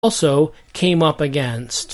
also came up against.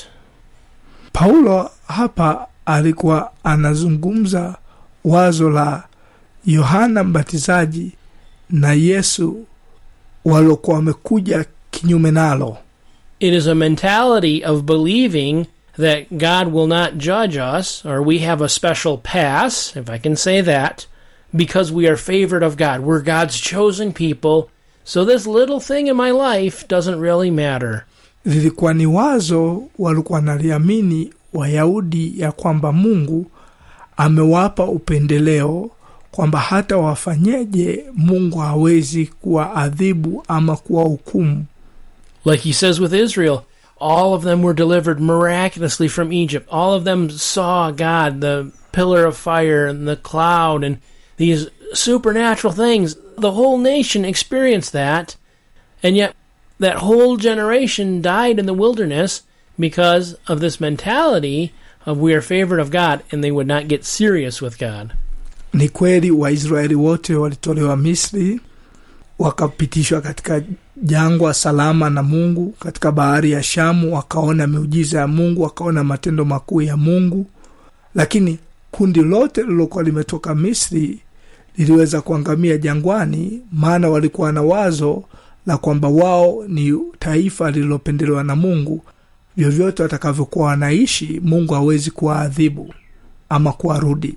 Paulo hapa alikuwa anazungumza wazo la Yohana Mbatizaji na Yesu walokuwa wamekuja kinyume nalo. It is a mentality of believing that God will not judge us, or we have a special pass, if I can say that, because we are favored of God. We're God's chosen people, so this little thing in my life doesn't really matter. Lilikuwa ni wazo walikuwa naliamini Wayahudi ya kwamba Mungu amewapa upendeleo, kwamba hata wafanyeje Mungu hawezi kuwaadhibu ama kuwahukumu. Like he says with Israel, all of them were delivered miraculously from Egypt. All of them saw God, the pillar of fire and the cloud and these supernatural things. The whole nation experienced that, and yet that whole generation died in the wilderness because of this mentality of we are favored of God, and they would not get serious with God. Ni kweli Waisraeli wote walitolewa Misri, wakapitishwa katika jangwa salama na Mungu, katika bahari ya Shamu wakaona miujiza ya Mungu, wakaona matendo makuu ya Mungu. Lakini kundi lote lilokuwa limetoka Misri liliweza kuangamia jangwani, maana walikuwa na wazo la kwamba wao ni taifa lililopendelewa na Mungu. Vyovyote watakavyokuwa wanaishi, Mungu hawezi kuwaadhibu ama kuwarudi.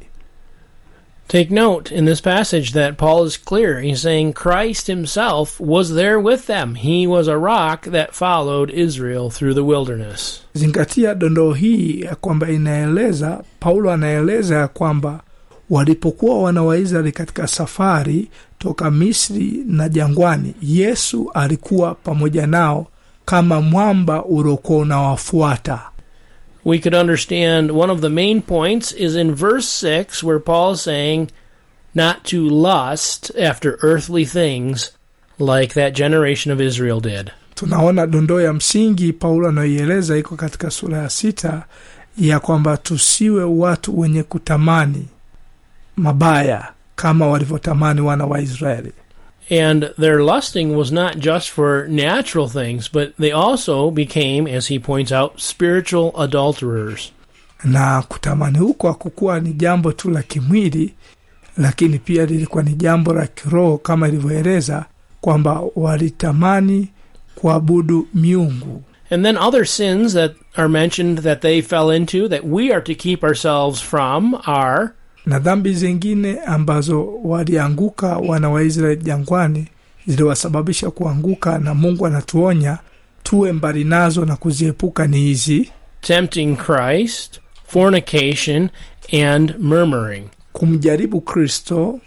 Take note in this passage that Paul is clear. He's saying Christ himself was there with them. He was a rock that followed Israel through the wilderness. Zingatia dondoo hii ya kwamba inaeleza, Paulo anaeleza ya kwamba walipokuwa wana wa Israeli katika safari toka Misri na jangwani, Yesu alikuwa pamoja nao kama mwamba uliokuwa unawafuata. We could understand one of the main points is in verse 6, where Paul is saying not to lust after earthly things like that generation of Israel did. Tunaona dondoo ya msingi Paulo anayoeleza iko katika sura ya 6 ya kwamba tusiwe watu wenye kutamani mabaya kama walivyotamani wana wa Israeli. And their lusting was not just for natural things, but they also became, as he points out, spiritual adulterers. Na kutamani huko hakukuwa ni jambo tu la kimwili, lakini pia lilikuwa ni jambo la kiroho, kama ilivyoeleza kwamba walitamani kuabudu miungu. And then other sins that are mentioned that they fell into, that we are to keep ourselves from, are... Na dhambi zingine ambazo walianguka wana wa Israeli jangwani ziliwasababisha kuanguka, na Mungu anatuonya tuwe mbali nazo na kuziepuka, ni hizi: tempting Christ, fornication, and murmuring. Kumjaribu Kristo,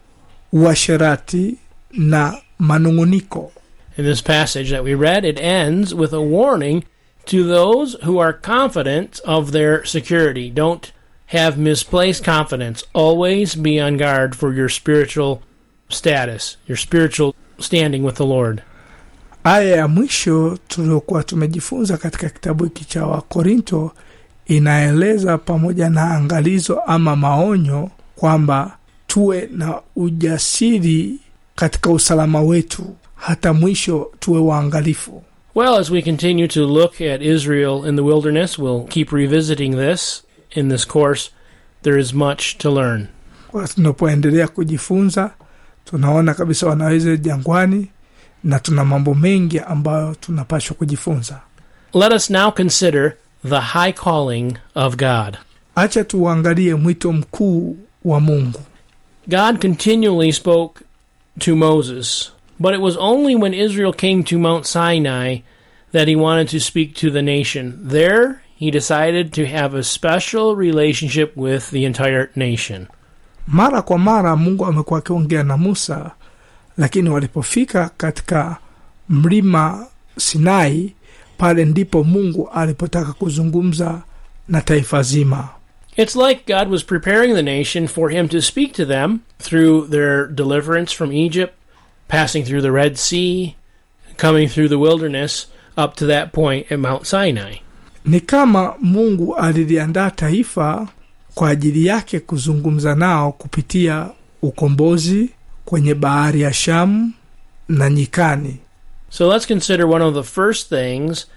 uasherati na manunguniko. In this passage that we read, it ends with a warning to those who are confident of their security. Don't have misplaced confidence. Always be on guard for your spiritual status, your spiritual standing with the Lord. Aya ya mwisho tuliokuwa tumejifunza katika kitabu hiki cha Wakorinto inaeleza pamoja na angalizo ama maonyo kwamba tuwe na ujasiri katika usalama wetu, hata mwisho tuwe waangalifu. Well, as we continue to look at Israel in the wilderness, we'll keep revisiting this. In this course, there is much to learn. Kwa tunapoendelea kujifunza, tunaona kabisa wanaweza jangwani, na tuna mambo mengi ambayo tunapaswa kujifunza. Let us now consider the high calling of God. Acha tuangalie mwito mkuu wa Mungu. God continually spoke to Moses, but it was only when Israel came to Mount Sinai that he wanted to speak to the nation. There, he decided to have a special relationship with the entire nation. Mara kwa mara Mungu amekuwa akiongea na Musa, lakini walipofika katika mlima Sinai, pale ndipo Mungu alipotaka kuzungumza na taifa zima. It's like God was preparing the nation for him to speak to them through their deliverance from Egypt, passing through the Red Sea, coming through the wilderness up to that point at Mount Sinai. Ni kama Mungu aliliandaa taifa kwa ajili yake kuzungumza nao kupitia ukombozi kwenye bahari ya Shamu na nyikani, So let's consider one of the first things